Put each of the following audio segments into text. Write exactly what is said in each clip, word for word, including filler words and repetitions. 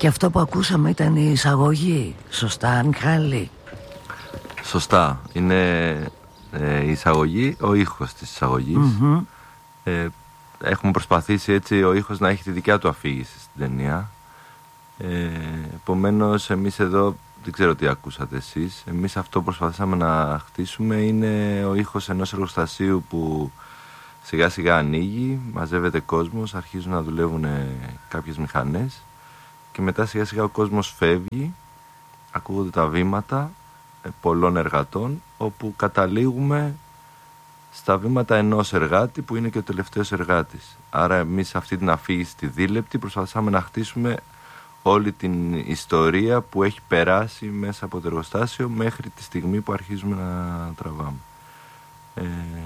Και αυτό που ακούσαμε ήταν η εισαγωγή. Σωστά, Μιχάλη? Σωστά. Είναι ε, η εισαγωγή, ο ήχος της εισαγωγής. Mm-hmm. ε, Έχουμε προσπαθήσει έτσι ο ήχος να έχει τη δικιά του αφήγηση στην ταινία. ε, Επομένως εμείς εδώ, δεν ξέρω τι ακούσατε εσείς, εμείς αυτό που προσπαθήσαμε να χτίσουμε είναι ο ήχος ενός εργοστασίου που σιγά σιγά ανοίγει, μαζεύεται κόσμος, αρχίζουν να δουλεύουν κάποιες μηχανές και μετά σιγά σιγά ο κόσμος φεύγει, ακούγονται τα βήματα πολλών εργατών, όπου καταλήγουμε στα βήματα ενός εργάτη που είναι και ο τελευταίος εργάτης. Άρα εμείς αυτή την αφήγηση τη δίλεπτη προσπαθήσαμε να χτίσουμε όλη την ιστορία που έχει περάσει μέσα από το εργοστάσιο μέχρι τη στιγμή που αρχίζουμε να τραβάμε. Ε,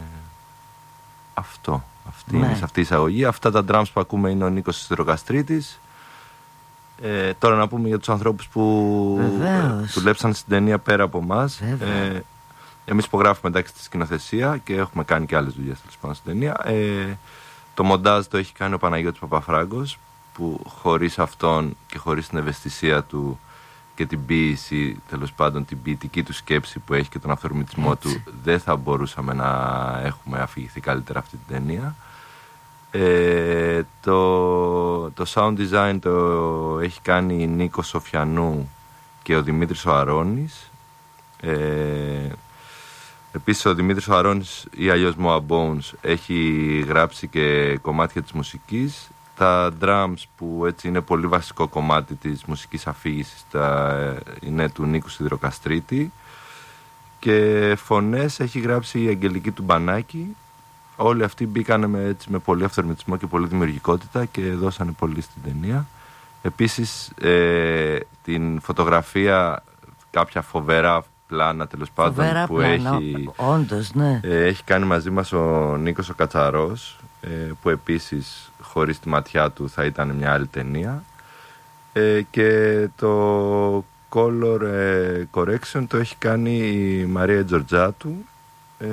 αυτό. Αυτή ναι. είναι σε αυτή η εισαγωγή. Αυτά τα drums που ακούμε είναι ο Νίκος Σιδηροκαστρίτης. Ε, τώρα να πούμε για τους ανθρώπους που ε, δουλέψαν στην ταινία πέρα από εμάς. Ε, εμείς υπογράφουμε εντάξει στη σκηνοθεσία και έχουμε κάνει και άλλες δουλειές στην ταινία. Ε, το μοντάζ το έχει κάνει ο Παναγιώτης Παπαφράγκος, που χωρίς αυτόν και χωρίς την ευαισθησία του και την ποίηση, τέλος πάντων την ποιητική του σκέψη που έχει και τον αυθορμητισμό του, δεν θα μπορούσαμε να έχουμε αφηγηθεί καλύτερα αυτή την ταινία. Ε, το, το sound design το έχει κάνει η Νίκο Σοφιανού και ο Δημήτρης ο Αρώνης. Ε, επίσης ο Δημήτρης ο Αρώνης ή αλλιώς Moa Bones έχει γράψει και κομμάτια της μουσικής. Τα drums που έτσι είναι πολύ βασικό κομμάτι της μουσικής αφήγησης τα, είναι του Νίκου Σιδηροκαστρίτη, και φωνές έχει γράψει η Αγγελική του Μπανάκη. Όλοι αυτοί μπήκανε με, έτσι, με πολύ αυθορμητισμό και πολύ δημιουργικότητα και δώσανε πολύ στην ταινία. Επίσης ε, την φωτογραφία, κάποια φοβερά πλάνα τέλος πάντων που πλάνα, έχει, όντως, ναι. ε, έχει κάνει μαζί μας ο Νίκος ο Κατσαρός, ε, που επίσης χωρίς τη ματιά του θα ήταν μια άλλη ταινία. Ε, και το color ε, correction το έχει κάνει η Μαρία Τζορτζάτου, ε,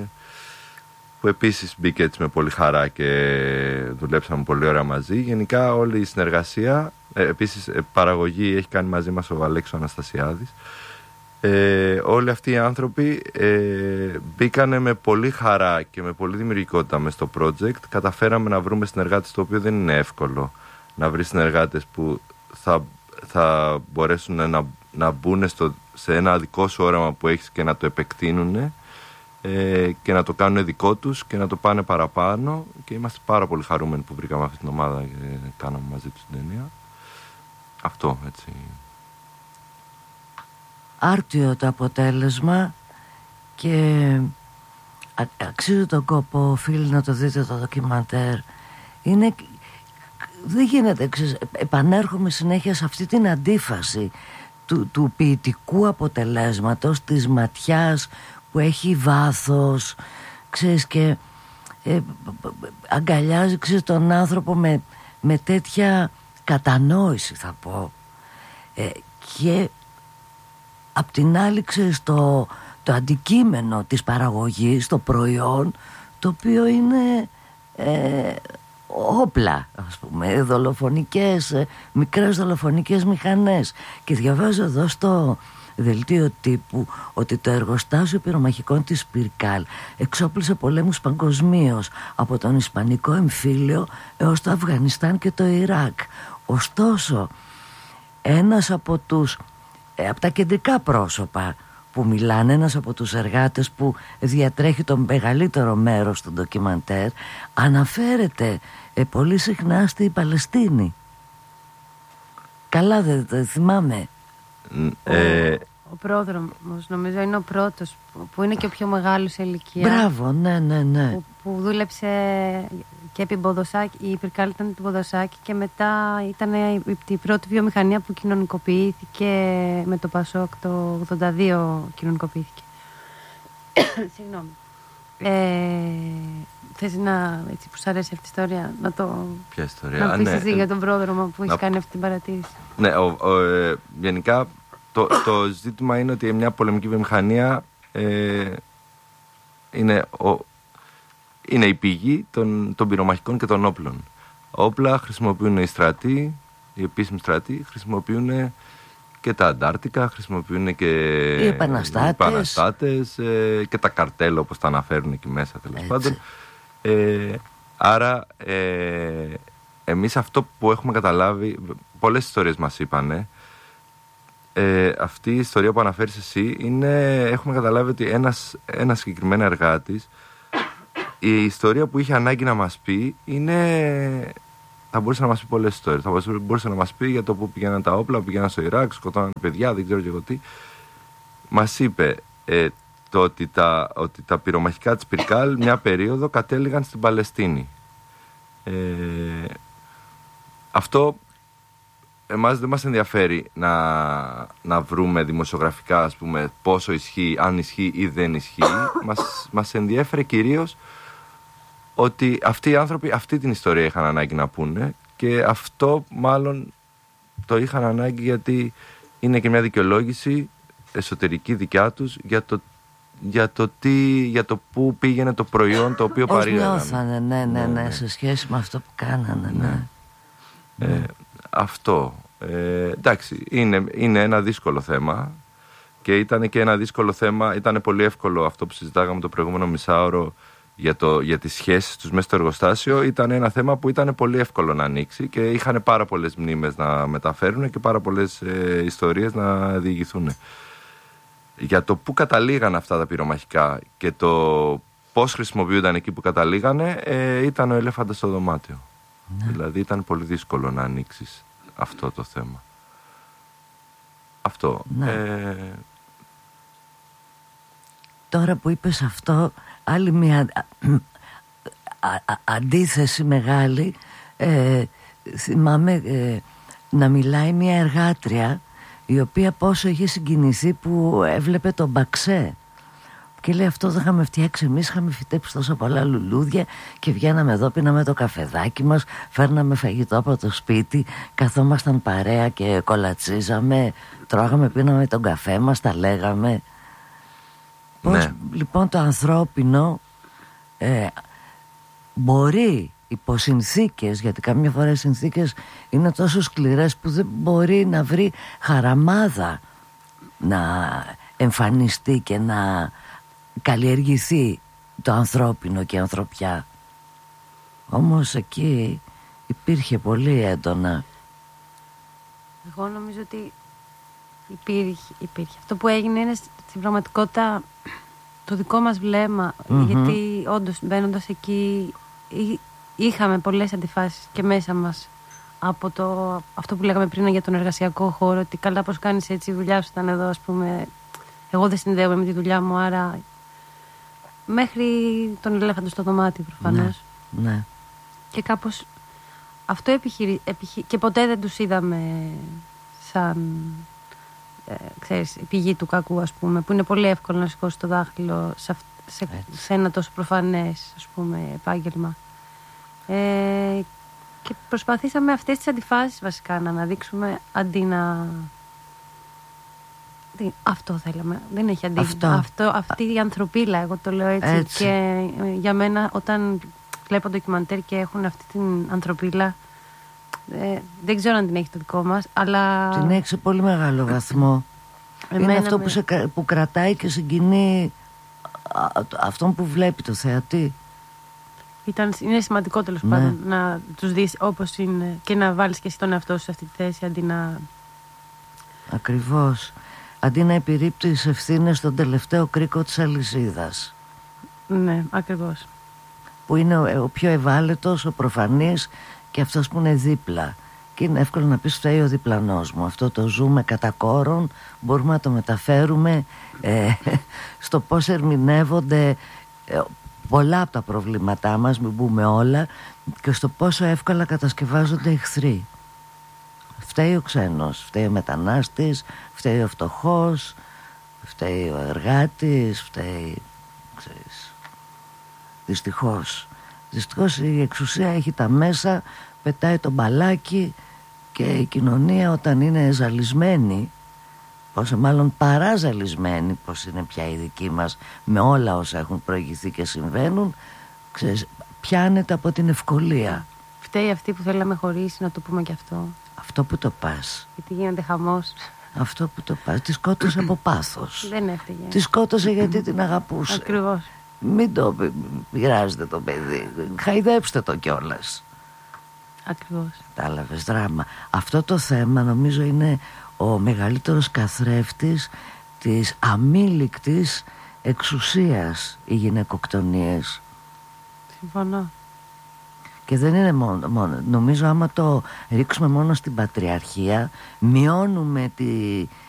που επίσης μπήκε έτσι με πολύ χαρά και δουλέψαμε πολύ ωραία μαζί. Γενικά όλη η συνεργασία, ε, επίσης ε, παραγωγή έχει κάνει μαζί μας ο Αλέξος Αναστασιάδης. Ε, όλοι αυτοί οι άνθρωποι ε, μπήκανε με πολύ χαρά και με πολύ δημιουργικότητα μες στο project. Καταφέραμε να βρούμε συνεργάτες, το οποίο δεν είναι εύκολο να βρει συνεργάτες που θα, θα μπορέσουν να, να μπουν στο, σε ένα δικό σου όραμα που έχεις και να το επεκτείνουν ε, και να το κάνουν δικό τους και να το πάνε παραπάνω, και είμαστε πάρα πολύ χαρούμενοι που βρήκαμε αυτή την ομάδα και κάναμε μαζί τους την ταινία. Αυτό έτσι. Άρτιο το αποτέλεσμα και αξίζει τον κόπο, οφείλει να το δείτε το ντοκιμαντέρ. Είναι, δεν γίνεται, ξέρεις, επανέρχομαι συνέχεια σε αυτή την αντίφαση του, του ποιητικού αποτελέσματος, της ματιάς που έχει βάθος, ξέρεις, και ε, αγκαλιάζει, ξέρεις, τον άνθρωπο με, με τέτοια κατανόηση, θα πω, ε, και απ' την άλλη, ξέρεις, το, το αντικείμενο της παραγωγής, το προϊόν, το οποίο είναι ε, όπλα, ας πούμε, δολοφονικές, ε, μικρές δολοφονικές μηχανές. Και διαβάζω εδώ στο δελτίο τύπου ότι το εργοστάσιο πυρομαχικών της Πυρκάλ εξόπλισε πολέμους παγκοσμίως, από τον Ισπανικό εμφύλιο έως το Αφγανιστάν και το Ιράκ. Ωστόσο, ένας από τους από τα κεντρικά πρόσωπα που μιλάνε, ένας από τους εργάτες που διατρέχει το μεγαλύτερο μέρος του ντοκιμαντέρ, αναφέρεται ε, πολύ συχνά στη Παλαιστίνη. Καλά δεν το θυμάμαι. Ε... Ο, ο πρόδρομος νομίζω είναι ο πρώτος που, που είναι και ο πιο μεγάλος σε ηλικία. Μπράβο, ναι, ναι, ναι. Που, που δούλεψε και επί Μποδοσάκη, η Πυρκάλ ήταν του Μποδοσάκη, και μετά ήταν η, η πρώτη βιομηχανία που κοινωνικοποιήθηκε με το Πασόκ, το ογδόντα δύο κοινωνικοποιήθηκε. Συγγνώμη. Ε, θες να, έτσι που σ' αρέσει αυτή η ιστορία, να το... Ποια ιστορία? Να πεις ναι, εσύ για τον πρόδρομο που να... έχει κάνει αυτή την παρατήρηση. Ναι, ο, ο, ε, γενικά το, το ζήτημα είναι ότι μια πολεμική βιομηχανία ε, είναι, ο, είναι η πηγή των, των πυρομαχικών και των όπλων. Όπλα χρησιμοποιούν οι στρατοί οι επίσημοι στρατοί χρησιμοποιούν και τα Αντάρτικα, χρησιμοποιούν και οι επαναστάτες, οι επαναστάτες ε, και τα καρτέλ, όπως τα αναφέρουν εκεί μέσα, τέλος πάντων. Ε, άρα ε, εμείς αυτό που έχουμε καταλάβει, πολλές ιστορίες μας είπανε, ε, αυτή η ιστορία που αναφέρεις εσύ είναι, έχουμε καταλάβει ότι ένας, ένας συγκεκριμένο εργάτης, η ιστορία που είχε ανάγκη να μας πει είναι, θα μπορούσε να μας πει πολλές ιστορίες. Θα μπορούσε να μας πει για το που πηγαίναν τα όπλα, που πηγαίναν στο Ιράκ, σκοτώναν παιδιά, δεν ξέρω και εγώ τι. Μας είπε ε, το ότι τα, ότι τα πυρομαχικά της Πυρκάλ μια περίοδο κατέληγαν στην Παλαιστίνη. Ε, αυτό εμάς δεν μας ενδιαφέρει να, να βρούμε δημοσιογραφικά, ας πούμε, πόσο ισχύει, αν ισχύει ή δεν ισχύει. μας, μας ενδιαφέρει κυρίως ότι αυτοί οι άνθρωποι αυτή την ιστορία είχαν ανάγκη να πούνε, και αυτό μάλλον το είχαν ανάγκη γιατί είναι και μια δικαιολόγηση εσωτερική δικιά τους για το, για το, τι, για το πού πήγαινε το προϊόν το οποίο παρήγαγαν. Πώς νιώθανε, ναι, ναι, ναι, ναι, σε σχέση με αυτό που κάνανε, ναι. ναι. Ε, αυτό. Ε, εντάξει, είναι, είναι ένα δύσκολο θέμα, και ήταν και ένα δύσκολο θέμα, ήταν πολύ εύκολο αυτό που συζητάγαμε το προηγούμενο μισάωρο για, το, για τις σχέσεις τους μέσα στο εργοστάσιο. Ήταν ένα θέμα που ήταν πολύ εύκολο να ανοίξει, και είχαν πάρα πολλές μνήμες να μεταφέρουν και πάρα πολλές ε, ιστορίες να διηγηθούν. Για το πού καταλήγαν αυτά τα πυρομαχικά και το πώς χρησιμοποιούνταν εκεί που καταλήγανε, ε, ήταν ο ελέφαντας στο δωμάτιο. Ναι. Δηλαδή ήταν πολύ δύσκολο να ανοίξεις αυτό το θέμα. Αυτό. Ναι. Ε... Τώρα που είπες αυτό, άλλη μια α, α, αντίθεση μεγάλη, ε, θυμάμαι ε, να μιλάει μια εργάτρια η οποία πόσο είχε συγκινηθεί που έβλεπε τον Μπαξέ, και λέει αυτό δεν είχαμε φτιάξει εμείς, είχαμε φυτέψει τόσα πολλά λουλούδια και βγαίναμε εδώ, πίναμε το καφεδάκι μας, φέρναμε φαγητό από το σπίτι, καθόμασταν παρέα και κολατσίζαμε, τρώγαμε, πίναμε τον καφέ μας, τα λέγαμε. Πώς ναι. λοιπόν το ανθρώπινο ε, μπορεί υπό συνθήκες, γιατί καμιά φορά οι συνθήκες είναι τόσο σκληρές που δεν μπορεί να βρει χαραμάδα να εμφανιστεί και να καλλιεργηθεί το ανθρώπινο και η ανθρωπιά. Όμως εκεί υπήρχε πολύ έντονα. Εγώ νομίζω ότι υπήρχε, υπήρχε. Αυτό που έγινε είναι στην πραγματικότητα το δικό μας βλέμμα, mm-hmm. γιατί όντως μπαίνοντας εκεί είχαμε πολλές αντιφάσεις και μέσα μας από το, αυτό που λέγαμε πριν για τον εργασιακό χώρο, ότι καλά πως κάνεις έτσι, η δουλειά σου ήταν εδώ, ας πούμε, εγώ δεν συνδέομαι με τη δουλειά μου, άρα μέχρι τον ελέφαντο στο δωμάτιο προφανώς. Ναι, ναι. Και κάπως αυτό επιχειρη... επιχει... και ποτέ δεν τους είδαμε σαν ε, ξέρεις, πηγή του κακού, ας πούμε, που είναι πολύ εύκολο να σηκώσει το δάχτυλο σε, σε... σε ένα τόσο προφανές, ας πούμε, επάγγελμα. Ε, και προσπαθήσαμε αυτές τις αντιφάσεις βασικά να αναδείξουμε, αντί να... Αυτό θέλαμε. Δεν έχει αντίθεση. Αυτό. Αυτό, αυτή η ανθρωπίλα, εγώ το λέω έτσι. έτσι. Και για μένα, όταν βλέπω ντοκιμαντέρ και έχουν αυτή την ανθρωπίλα, ε, δεν ξέρω αν την έχει το δικό μας, αλλά... Την έχει σε πολύ μεγάλο βαθμό. Είναι αυτό με... που, σε, που κρατάει και συγκινεί αυτόν που βλέπει το θεατή. Ήταν, είναι σημαντικό τέλος ναι. πάντων να τους δεις όπως είναι και να βάλεις και εσύ τον εαυτό σου σε αυτή τη θέση, αντί να... Ακριβώς. Αντί να επιρρύπτεις ευθύνες στον τελευταίο κρίκο της αλυσίδας. Ναι, ακριβώς. Που είναι ο, ο πιο ευάλωτος, ο προφανής και αυτός που είναι δίπλα. Και είναι εύκολο να πεις φταίει ο διπλανός μου. Αυτό το ζούμε κατά κόρον, μπορούμε να το μεταφέρουμε ε, στο πώς ερμηνεύονται ε, πολλά από τα προβλήματά μας, μην πούμε όλα, και στο πόσο εύκολα κατασκευάζονται εχθροί. Φταίει ο ξένος, φταίει ο μετανάστης, φταίει ο φτωχός, φταίει ο εργάτης, φταίει, ξέρεις, δυστυχώς. Δυστυχώς η εξουσία έχει τα μέσα, πετάει το μπαλάκι, και η κοινωνία όταν είναι ζαλισμένη, πόσο μάλλον παράζαλισμένη, πως είναι πια η δική μας, με όλα όσα έχουν προηγηθεί και συμβαίνουν, ξέρεις, πιάνεται από την ευκολία. Φταίει αυτή που θέλαμε χωρίσει, να το πούμε και αυτό. Αυτό που το πας. Γιατί γίνεται χαμός. Αυτό που το πας. Τη σκότωσε από πάθος. Δεν έφταιγε. Τη σκότωσε γιατί την αγαπούσε. Ακριβώς. Μην το πειράζετε το παιδί. Χαϊδέψτε το κιόλας. Ακριβώς. Κατάλαβες, δράμα. Αυτό το θέμα νομίζω είναι ο μεγαλύτερος καθρέφτης της αμήλικτης εξουσίας, οι γυναικοκτονίες. Συμφωνώ. Και δεν είναι μόνο, μόνο. Νομίζω άμα το ρίξουμε μόνο στην πατριαρχία, μειώνουμε τη,